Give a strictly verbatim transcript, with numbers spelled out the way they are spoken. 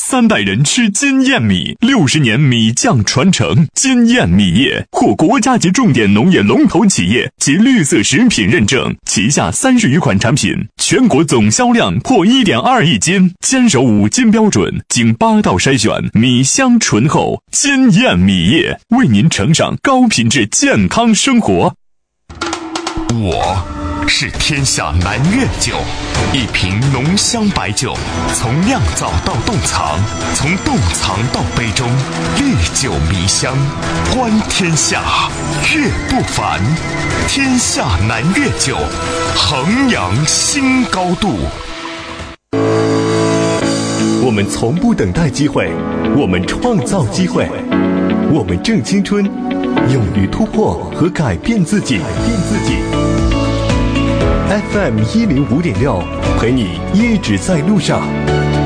三代人吃金燕米，六十年米酱传承。金燕米业获国家级重点农业龙头企业及绿色食品认证，旗下三十余款产品，全国总销量破 一点二亿斤，坚守五金标准，经八道筛选，米香醇厚。金燕米业为您呈上高品质健康生活。 我是天下南粤酒，一瓶浓香白酒，从酿造到冻藏，从冻藏到杯中，历久弥香，观天下，粤不凡。天下南粤酒，衡阳新高度。 我们从不等待机会，我们创造机会，我们正青春，勇于突破和改变自己。改变自己。F M 一零五点六，陪你一直在路上。